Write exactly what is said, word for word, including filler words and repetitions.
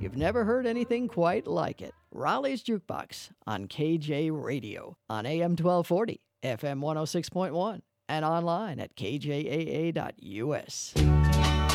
You've never heard anything quite like it. Raleigh's Jukebox on K J Radio on A M twelve forty, F M one oh six point one, and online at k j a a dot u s.